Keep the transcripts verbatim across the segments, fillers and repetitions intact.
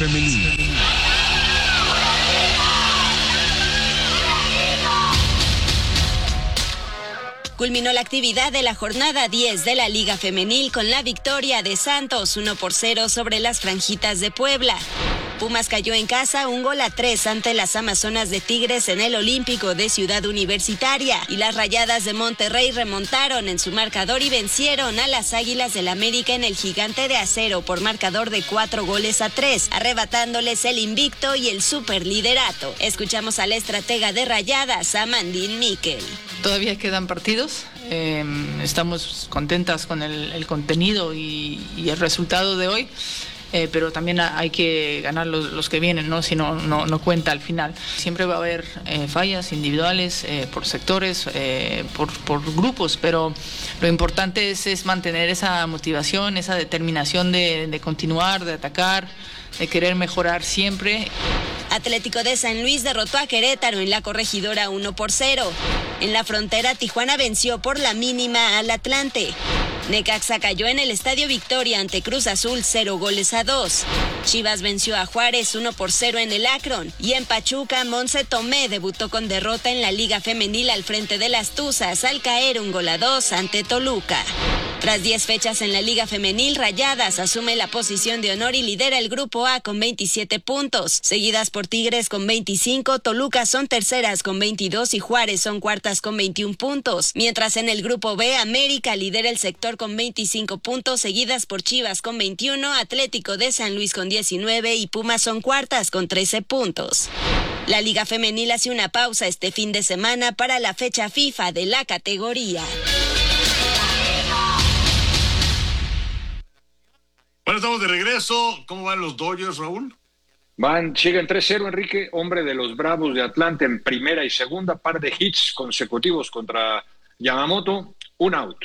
Femenil. Culminó la actividad de la jornada diez de la Liga Femenil con la victoria de Santos uno por cero sobre las Franjitas de Puebla. Pumas cayó en casa un gol a tres ante las Amazonas de Tigres en el Olímpico de Ciudad Universitaria y las Rayadas de Monterrey remontaron en su marcador y vencieron a las Águilas del América en el Gigante de Acero por marcador de cuatro goles a tres, arrebatándoles el invicto y el superliderato. Escuchamos a la estratega de Rayadas, Amandine Miquel. Todavía quedan partidos, eh, estamos contentas con el, el contenido y, y el resultado de hoy. Eh, pero también hay que ganar los, los que vienen, ¿no? Si no, no, no cuenta al final. Siempre va a haber eh, fallas individuales, eh, por sectores, eh, por, por grupos, pero lo importante es, es mantener esa motivación, esa determinación de, de continuar, de atacar, de querer mejorar siempre. Atlético de San Luis derrotó a Querétaro en la Corregidora uno por cero. En la Frontera, Tijuana venció por la mínima al Atlante. Necaxa cayó en el Estadio Victoria ante Cruz Azul cero goles a dos. Chivas venció a Juárez uno por cero en el Akron. Y en Pachuca, Monse Tomé debutó con derrota en la Liga Femenil al frente de las Tuzas al caer un gol a dos ante Toluca. Tras diez fechas en la Liga Femenil, Rayadas asume la posición de honor y lidera el Grupo A con veintisiete puntos, seguidas por Tigres con veinticinco, Toluca son terceras con veintidós y Juárez son cuartas con veintiún puntos. Mientras en el Grupo B, América lidera el sector con veinticinco puntos, seguidas por Chivas con veintiuno, Atlético de San Luis con diecinueve y Pumas son cuartas con trece puntos. La Liga Femenil hace una pausa este fin de semana para la fecha FIFA de la categoría. Bueno, estamos de regreso. ¿Cómo van los Dodgers, Raúl? Van, llegan tres cero, Enrique, hombre de los Bravos de Atlanta en primera y segunda, par de hits consecutivos contra Yamamoto, un out.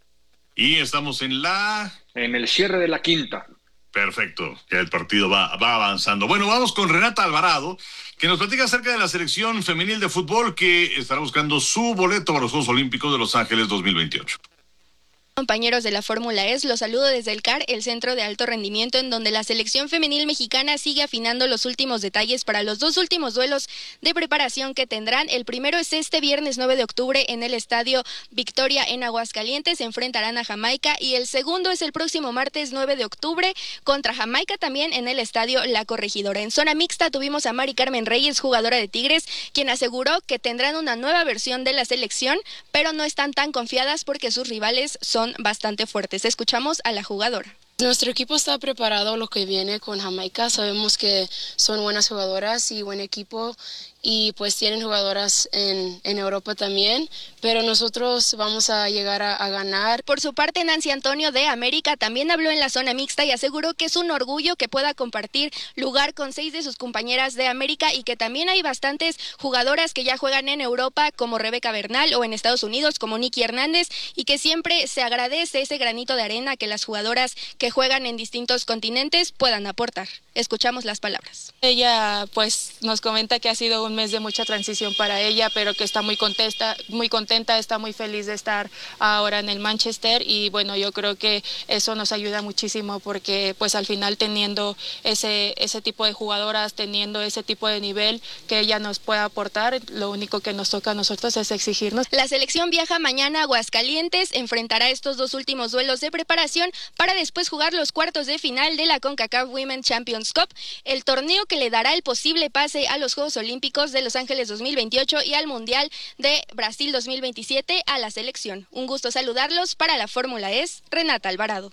Y estamos en la... En el cierre de la quinta. Perfecto, ya el partido va, va avanzando. Bueno, vamos con Renata Alvarado, que nos platica acerca de la selección femenil de fútbol que estará buscando su boleto para los Juegos Olímpicos de Los Ángeles dos mil veintiocho. Compañeros de la Fórmula E, los saludo desde el C A R, el centro de alto rendimiento, en donde la selección femenil mexicana sigue afinando los últimos detalles para los dos últimos duelos de preparación que tendrán. El primero es este viernes nueve de octubre en el Estadio Victoria en Aguascalientes, se enfrentarán a Jamaica, y el segundo es el próximo martes nueve de octubre contra Jamaica también en el Estadio La Corregidora. En zona mixta tuvimos a Mari Carmen Reyes, jugadora de Tigres, quien aseguró que tendrán una nueva versión de la selección, pero no están tan confiadas porque sus rivales son bastante fuertes. Escuchamos a la jugadora. Nuestro equipo está preparado lo que viene con Jamaica. Sabemos que son buenas jugadoras y buen equipo, y pues tienen jugadoras en, en Europa también, pero nosotros vamos a llegar a, a ganar. Por su parte, Nancy Antonio de América también habló en la zona mixta y aseguró que es un orgullo que pueda compartir lugar con seis de sus compañeras de América, y que también hay bastantes jugadoras que ya juegan en Europa como Rebeca Bernal, o en Estados Unidos como Nicky Hernández, y que siempre se agradece ese granito de arena que las jugadoras que juegan en distintos continentes puedan aportar. Escuchamos las palabras. Ella pues nos comenta que ha sido un mes de mucha transición para ella, pero que está muy contenta, muy contenta, está muy feliz de estar ahora en el Manchester, y bueno, yo creo que eso nos ayuda muchísimo, porque pues al final teniendo ese, ese tipo de jugadoras, teniendo ese tipo de nivel que ella nos puede aportar, lo único que nos toca a nosotros es exigirnos. La selección viaja mañana a Aguascalientes, enfrentará estos dos últimos duelos de preparación para después jugar los cuartos de final de la CONCACAF Women Champions Cup, el torneo que le dará el posible pase a los Juegos Olímpicos de Los Ángeles dos mil veintiocho y al Mundial de Brasil dos mil veintisiete a la selección. Un gusto saludarlos. Para la Fórmula E, Renata Alvarado.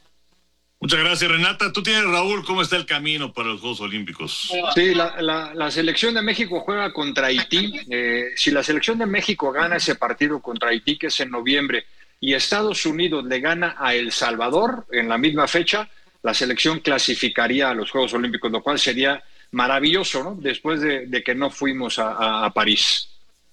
Muchas gracias, Renata. Tú tienes, Raúl, ¿cómo está el camino para los Juegos Olímpicos? Sí, la, la, la selección de México juega contra Haití. Eh, si la selección de México gana ese partido contra Haití, que es en noviembre, y Estados Unidos le gana a El Salvador en la misma fecha, la selección clasificaría a los Juegos Olímpicos, lo cual sería maravilloso, ¿no? Después de, de que no fuimos a, a, a París.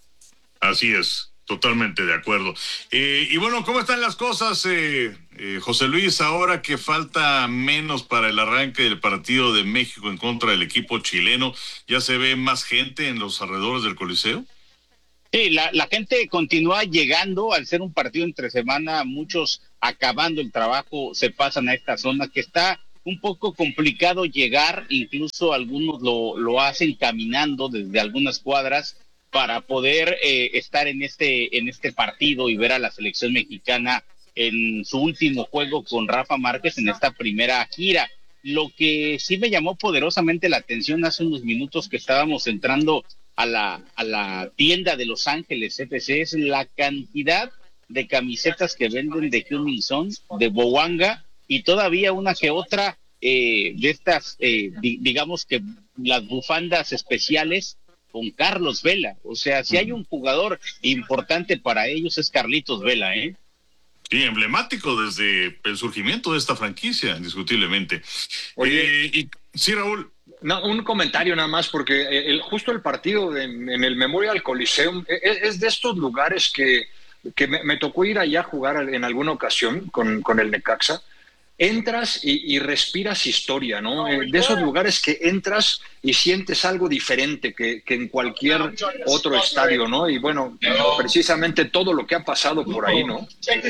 Así es, totalmente de acuerdo. Eh, y bueno, ¿cómo están las cosas, eh, eh, José Luis, ahora que falta menos para el arranque del partido de México en contra del equipo chileno? ¿Ya se ve más gente en los alrededores del Coliseo? Sí, la, la gente continúa llegando. Al ser un partido entre semana, muchos acabando el trabajo se pasan a esta zona que está un poco complicado llegar, incluso algunos lo, lo hacen caminando desde algunas cuadras para poder eh, estar en este, en este partido y ver a la selección mexicana en su último juego con Rafa Márquez en esta primera gira. Lo que sí me llamó poderosamente la atención hace unos minutos que estábamos entrando a la, a la tienda de Los Ángeles F C es la cantidad de camisetas que venden de Heung-min Son, de Bowanga y todavía una que otra eh, de estas, eh, di, digamos que las bufandas especiales con Carlos Vela. O sea, si hay un jugador importante para ellos es Carlitos Vela, ¿eh? Sí, emblemático desde el surgimiento de esta franquicia, indiscutiblemente. Oye, eh, y, sí, Raúl. No, un comentario nada más, porque el, justo el partido de, en el Memorial Coliseum es, es de estos lugares que, que me, me tocó ir allá a jugar en alguna ocasión con, con el Necaxa. Entras y, y respiras historia, ¿no? De esos lugares que entras y sientes algo diferente que, que en cualquier otro estadio, ¿no? Y bueno, precisamente todo lo que ha pasado por ahí, ¿no?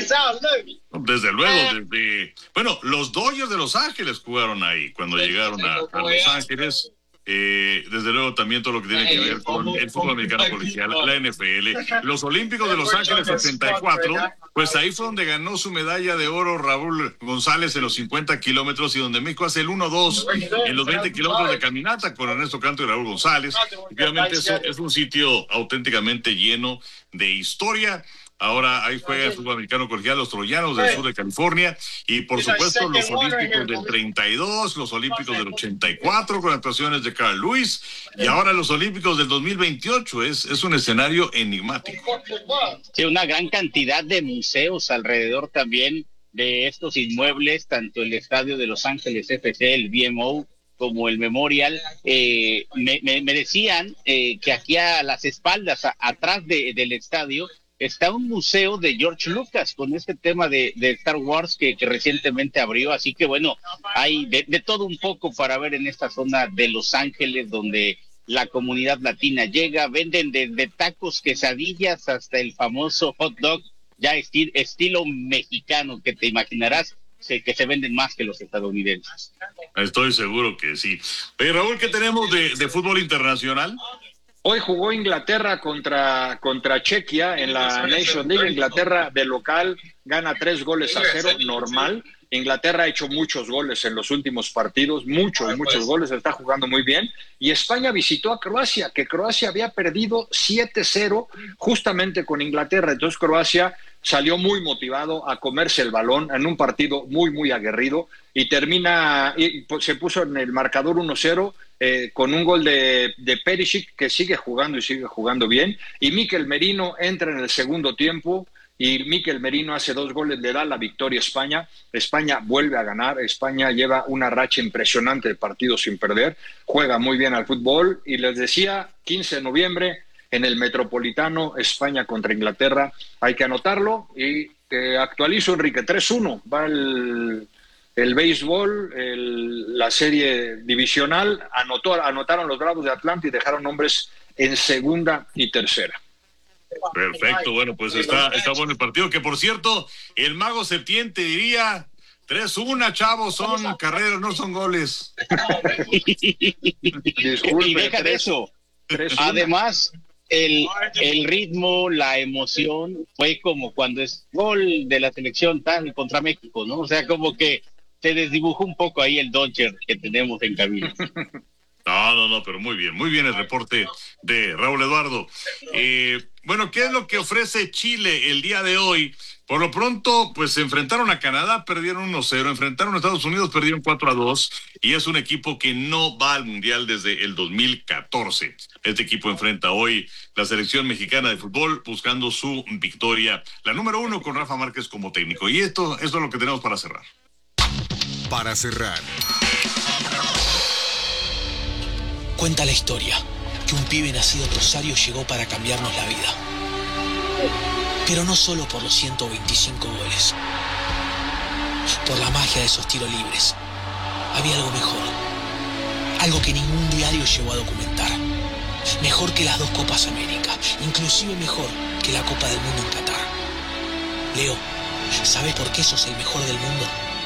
Desde luego, desde... Bueno, los Dodgers de Los Ángeles jugaron ahí cuando llegaron a, a Los Ángeles. Eh, desde luego también todo lo que tiene que ver con el fútbol americano colegial, la N F L, los Olímpicos de Los Ángeles ochenta y cuatro, pues ahí fue donde ganó su medalla de oro Raúl González en los cincuenta kilómetros y donde México hace el uno dos en los veinte kilómetros de caminata con Ernesto Canto y Raúl González. Obviamente eso es un sitio auténticamente lleno de historia. Ahora ahí juega el fútbol americano colegial los Troyanos del sur de California y por supuesto los Olímpicos del treinta y dos, los Olímpicos del ochenta y cuatro con actuaciones de Carl Lewis y ahora los Olímpicos del dos mil veintiocho. Es, es un escenario enigmático. Sí, una gran cantidad de museos alrededor también de estos inmuebles, tanto el estadio de Los Ángeles F C, el B M O, como el Memorial. Eh, me, me, me decían eh, que aquí a las espaldas, a, atrás de, del estadio, está un museo de George Lucas con este tema de, de Star Wars que, que recientemente abrió, así que bueno, hay de, de todo un poco para ver en esta zona de Los Ángeles donde la comunidad latina llega, venden desde tacos, quesadillas hasta el famoso hot dog ya esti- estilo mexicano que te imaginarás se, que se venden más que los estadounidenses. Estoy seguro que sí. Pero Raúl, ¿qué tenemos de, de fútbol internacional? Hoy jugó Inglaterra contra, contra Chequia en la Nations League. Inglaterra de local gana tres goles a cero, normal. Inglaterra ha hecho muchos goles en los últimos partidos, muchos, muchos goles, está jugando muy bien. Y España visitó a Croacia, que Croacia había perdido siete cero justamente con Inglaterra. Entonces Croacia salió muy motivado a comerse el balón en un partido muy, muy aguerrido y termina, y se puso en el marcador uno cero eh, con un gol de, de Perisic, que sigue jugando y sigue jugando bien. Y Mikel Merino entra en el segundo tiempo y Mikel Merino hace dos goles, le da la victoria a España. España vuelve a ganar, España lleva una racha impresionante de partidos sin perder, juega muy bien al fútbol y les decía, quince de noviembre en el Metropolitano, España contra Inglaterra, hay que anotarlo y eh, actualizo, Enrique, tres uno, va el, el béisbol, el, la serie divisional, anotó, anotaron los Bravos de Atlanta y dejaron hombres en segunda y tercera. Perfecto, bueno, pues está, está bueno el partido, que por cierto, el Mago Septién te diría tres uno, chavos, son carreras, no son goles. Disculpe, y deja de eso. Además, el, el ritmo, la emoción, fue como cuando es gol de la selección tal contra México, ¿no? O sea, como que se desdibujó un poco ahí el Dodger que tenemos en cabina. No, no, no, pero muy bien, muy bien el reporte de Raúl Eduardo. Eh, bueno, ¿qué es lo que ofrece Chile el día de hoy? Por lo pronto, pues se enfrentaron a Canadá, perdieron uno cero, enfrentaron a Estados Unidos, perdieron cuatro a dos, y es un equipo que no va al Mundial desde el dos mil catorce. Este equipo enfrenta hoy la selección mexicana de fútbol buscando su victoria, la número uno con Rafa Márquez como técnico. Y esto, esto es lo que tenemos para cerrar. Para cerrar. Cuenta la historia que un pibe nacido en Rosario llegó para cambiarnos la vida. Pero no solo por los ciento veinticinco goles. Por la magia de esos tiros libres. Había algo mejor. Algo que ningún diario llegó a documentar. Mejor que las dos Copas América. Inclusive mejor que la Copa del Mundo en Qatar. Leo, ¿sabes por qué sos el mejor del mundo?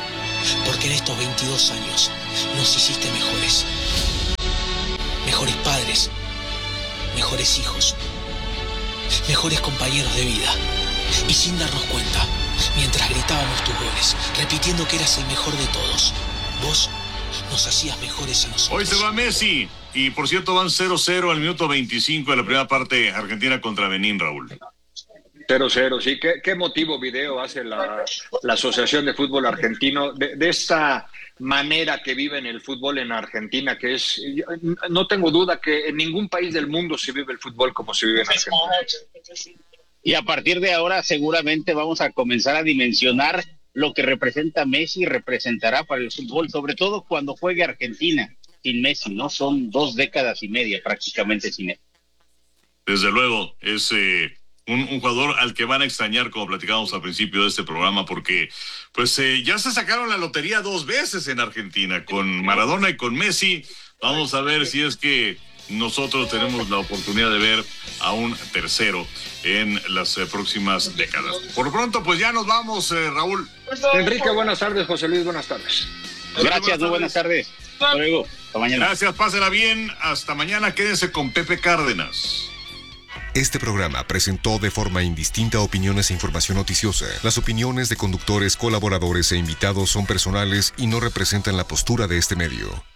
Porque en estos veintidós años nos hiciste mejores. Mejores padres, mejores hijos, mejores compañeros de vida. Y sin darnos cuenta, mientras gritábamos tus goles, repitiendo que eras el mejor de todos, vos nos hacías mejores a nosotros. Hoy se va Messi. Y por cierto van cero cero al minuto veinticinco de la primera parte, Argentina contra Benín, Raúl. cero cero, sí. ¿Qué, qué emotivo video hace la, la Asociación de Fútbol Argentino de, de esta manera que vive en el fútbol en Argentina, que es, no tengo duda que en ningún país del mundo se vive el fútbol como se vive en Argentina. Y a partir de ahora seguramente vamos a comenzar a dimensionar lo que representa Messi y representará para el fútbol, sobre todo cuando juegue Argentina sin Messi, ¿no? Son dos décadas y media prácticamente sin él. Desde luego, es eh, un, un jugador al que van a extrañar, como platicábamos al principio de este programa, porque pues eh, ya se sacaron la lotería dos veces en Argentina, con Maradona y con Messi. Vamos a ver si es que nosotros tenemos la oportunidad de ver a un tercero en las eh, próximas décadas. Por lo pronto, pues ya nos vamos, eh, Raúl. Enrique, buenas tardes. José Luis, buenas tardes. Gracias, muy buenas tardes. Hasta luego. Hasta mañana. Gracias, pásela bien. Hasta mañana. Quédense con Pepe Cárdenas. Este programa presentó de forma indistinta opiniones e información noticiosa. Las opiniones de conductores, colaboradores e invitados son personales y no representan la postura de este medio.